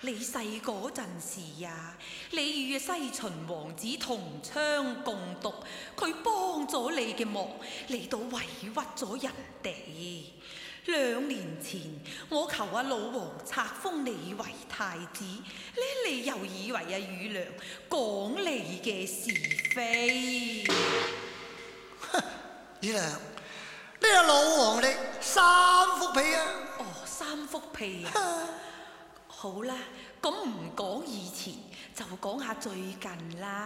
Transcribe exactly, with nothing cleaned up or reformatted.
你細嗰陣時呀，你與西秦王子同窗共讀，佢幫咗你嘅忙，你都委屈咗人哋。兩年前我求阿老王冊封你為太子，呢你又以為阿乳娘講你嘅是非？ 乳娘，呢個老王你三幅被啊！ 哦，三幅被啊！好啦，咁唔講以前，就講下最近啦。